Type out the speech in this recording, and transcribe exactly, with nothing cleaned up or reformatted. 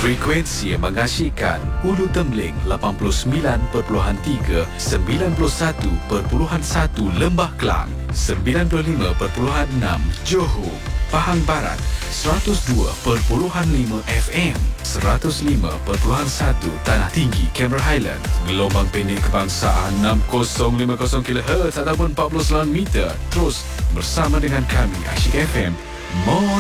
Frekuensi yang mengasyikkan Ulu Tembeling lapan puluh sembilan perpuluhan tiga, sembilan puluh satu perpuluhan satu Lembah Kelang, sembilan puluh lima perpuluhan enam Johor, Pahang Barat, seratus dua perpuluhan lima F M, seratus lima perpuluhan satu Tanah Tinggi, Cameron Highland, gelombang pendek kebangsaan enam kosong lima kosong kilohertz ataupun empat puluh sembilan meter. Terus bersama dengan kami Asyik F M. More